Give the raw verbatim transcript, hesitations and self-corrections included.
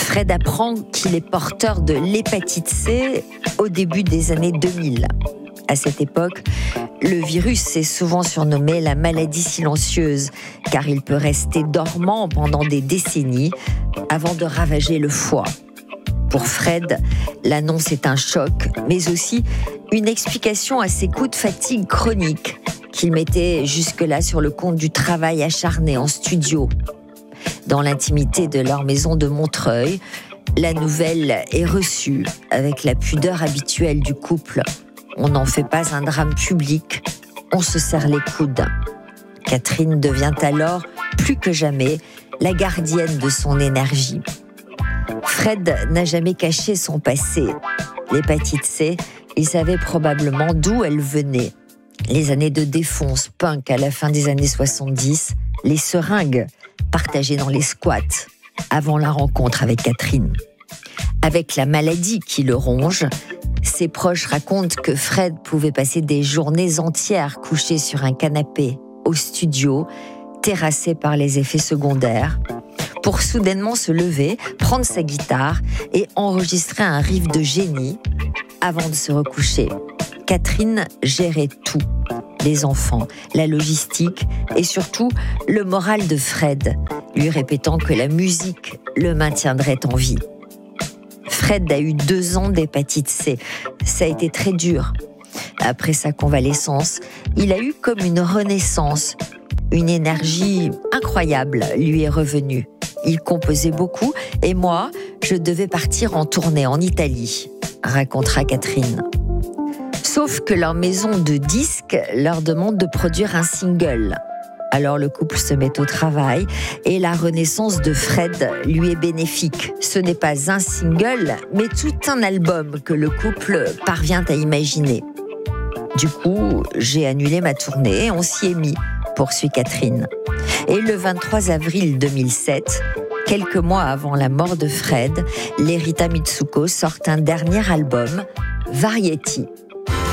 Fred apprend qu'il est porteur de l'hépatite C au début des années deux mille. À cette époque, le virus est souvent surnommé la maladie silencieuse, car il peut rester dormant pendant des décennies avant de ravager le foie. Pour Fred, l'annonce est un choc, mais aussi une explication à ses coups de fatigue chronique qu'il mettait jusque-là sur le compte du travail acharné en studio. Dans l'intimité de leur maison de Montreuil, la nouvelle est reçue avec la pudeur habituelle du couple. On n'en fait pas un drame public, on se serre les coudes. Catherine devient alors, plus que jamais, la gardienne de son énergie. Fred n'a jamais caché son passé. L'hépatite C, il savait probablement d'où elle venait. Les années de défonce punk à la fin des années soixante-dix, les seringues partagées dans les squats avant la rencontre avec Catherine. Avec la maladie qui le ronge, ses proches racontent que Fred pouvait passer des journées entières couché sur un canapé au studio, terrassé par les effets secondaires, pour soudainement se lever, prendre sa guitare et enregistrer un riff de génie avant de se recoucher. Catherine gérait tout, les enfants, la logistique et surtout le moral de Fred, lui répétant que la musique le maintiendrait en vie. Fred a eu deux ans d'hépatite C. Ça a été très dur. Après sa convalescence, il a eu comme une renaissance. Une énergie incroyable lui est revenue. Il composait beaucoup et moi, je devais partir en tournée en Italie, racontera Catherine. Sauf que leur maison de disques leur demande de produire un single. Alors le couple se met au travail et la renaissance de Fred lui est bénéfique. Ce n'est pas un single, mais tout un album que le couple parvient à imaginer. Du coup, j'ai annulé ma tournée, on s'y est mis, poursuit Catherine. Et le vingt-trois avril deux mille sept, quelques mois avant la mort de Fred, les Rita Mitsuko sortent un dernier album, Variety.